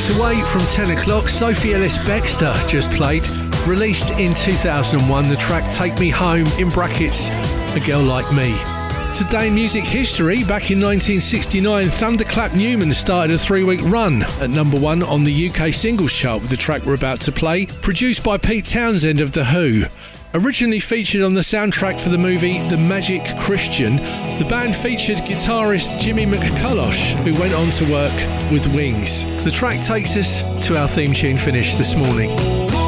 minutes away from 10 o'clock, Sophie Ellis-Bextor just played. Released in 2001, the track Take Me Home, in brackets, A Girl Like Me. Today in music history, back in 1969, Thunderclap Newman started a 3-week run at number 1 on the UK singles chart with the track we're about to play, produced by Pete Townsend of The Who. Originally featured on the soundtrack for the movie The Magic Christian, the band featured guitarist Jimmy McCulloch, who went on to work with Wings. The track takes us to our theme tune finish this morning.